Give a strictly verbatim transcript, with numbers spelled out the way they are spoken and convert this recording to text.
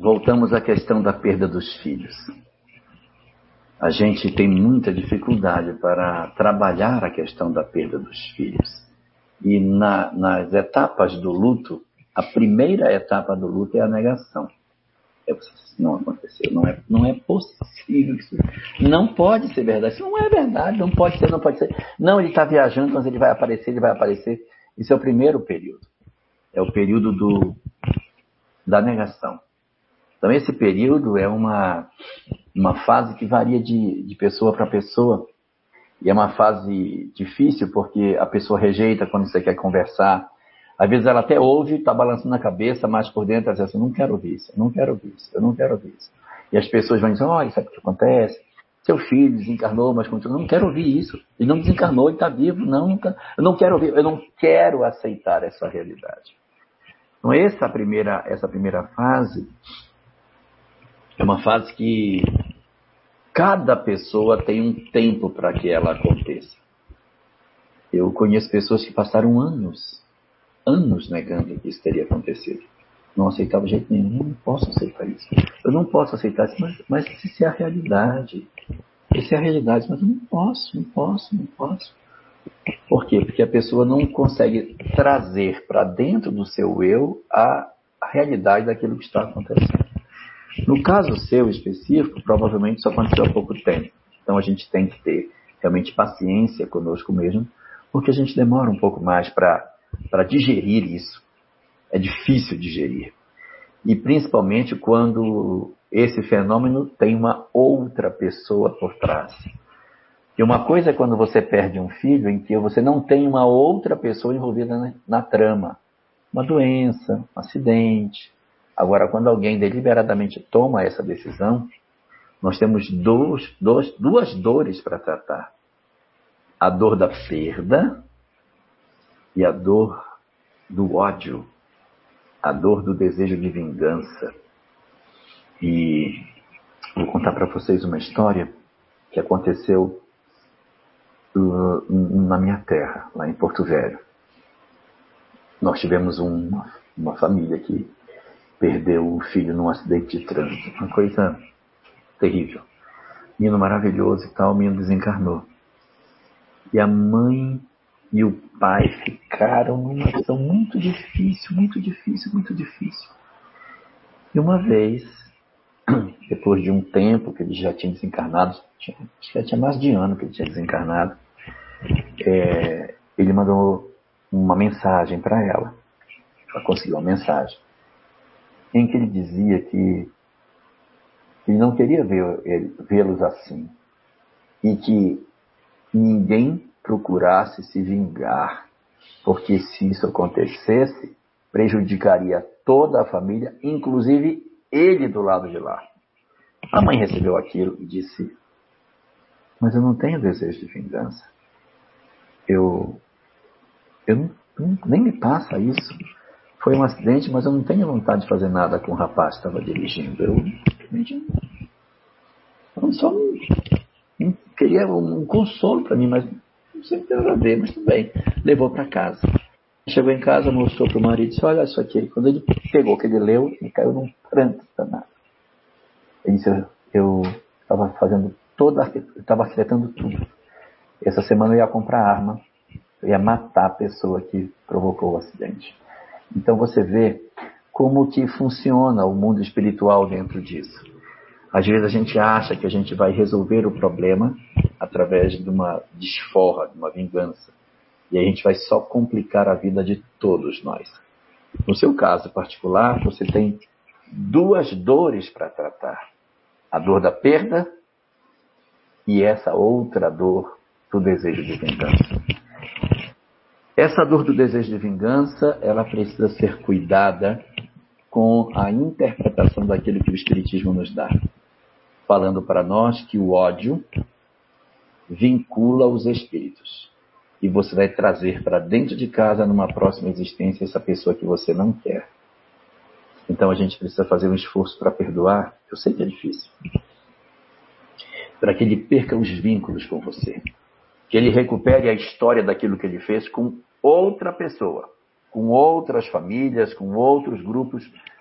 voltamos à questão da perda dos filhos. A gente tem muita dificuldade para trabalhar a questão da perda dos filhos. E na, nas etapas do luto, a primeira etapa do luto é a negação. É, não aconteceu, não é, não é possível. Isso não pode ser verdade. Isso não é verdade, não pode ser, não pode ser. Não, ele está viajando, mas ele vai aparecer, ele vai aparecer. Isso é o primeiro período. É o período do, da negação. Então esse período é uma, uma fase que varia de, de pessoa para pessoa. E é uma fase difícil porque a pessoa rejeita quando você quer conversar. Às vezes ela até ouve, está balançando a cabeça, mas por dentro ela diz assim, não quero ouvir isso, eu não quero ouvir isso, eu não quero ouvir isso. E as pessoas vão dizer, olha, sabe o que acontece? Seu filho desencarnou, mas continua, eu não quero ouvir isso. Ele não desencarnou, ele está vivo, não, nunca, eu não quero ouvir, eu não quero aceitar essa realidade. Então essa primeira, essa primeira fase é uma fase que cada pessoa tem um tempo para que ela aconteça. Eu conheço pessoas que passaram anos, anos negando que isso teria acontecido. Não aceitava de jeito nenhum, eu não posso aceitar isso. Eu não posso aceitar isso, mas, mas isso é a realidade. Isso é a realidade, mas eu não posso, não posso, não posso. Por quê? Porque a pessoa não consegue trazer para dentro do seu eu a, a realidade daquilo que está acontecendo. No caso seu específico, provavelmente isso aconteceu há pouco tempo. Então a gente tem que ter realmente paciência conosco mesmo, porque a gente demora um pouco mais para para digerir isso. É difícil digerir. E principalmente quando esse fenômeno tem uma outra pessoa por trás. E uma coisa é quando você perde um filho em que você não tem uma outra pessoa envolvida na, na trama. Uma doença, um acidente. Agora, quando alguém deliberadamente toma essa decisão, nós temos dois, dois, duas dores para tratar. A dor da perda e a dor do ódio, a dor do desejo de vingança. E vou contar para vocês uma história que aconteceu uh, na minha terra, lá em Porto Velho. Nós tivemos uma, uma família que perdeu o filho num acidente de trânsito, uma coisa terrível. Menino maravilhoso e tal, o menino desencarnou. E a mãe e o pai ficaram numa situação muito difícil, muito difícil, muito difícil. E uma vez, depois de um tempo que ele já tinha desencarnado, tinha, acho que já tinha mais de ano que ele tinha desencarnado, é, ele mandou uma mensagem para ela. Ela conseguiu uma mensagem em que ele dizia que ele não queria ver, vê-los assim e que ninguém procurasse se vingar, porque se isso acontecesse, prejudicaria toda a família, inclusive ele do lado de lá. A mãe recebeu aquilo e disse, mas eu não tenho desejo de vingança. Eu, eu não, não, nem me passa isso. Foi um acidente, mas eu não tenho vontade de fazer nada com o rapaz que estava dirigindo. Eu, eu só não, não queria um consolo para mim, mas não sei o que tem a ver, mas tudo bem. Levou para casa. Chegou em casa, mostrou para o marido e disse, olha isso aqui. Quando ele pegou, que ele leu, ele caiu num pranto danado. Ele disse, eu estava fazendo toda, eu estava arquitetando tudo. Essa semana eu ia comprar arma, eu ia matar a pessoa que provocou o acidente. Então você vê como que funciona o mundo espiritual dentro disso. Às vezes a gente acha que a gente vai resolver o problema através de uma desforra, de uma vingança. E a gente vai só complicar a vida de todos nós. No seu caso particular, você tem duas dores para tratar. A dor da perda e essa outra dor do desejo de vingança. Essa dor do desejo de vingança, ela precisa ser cuidada com a interpretação daquilo que o Espiritismo nos dá. Falando para nós que o ódio vincula os espíritos. E você vai trazer para dentro de casa, numa próxima existência, essa pessoa que você não quer. Então a gente precisa fazer um esforço para perdoar. Eu sei que é difícil. Para que ele perca os vínculos com você. Que ele recupere a história daquilo que ele fez com outra pessoa. Com outras famílias, com outros grupos.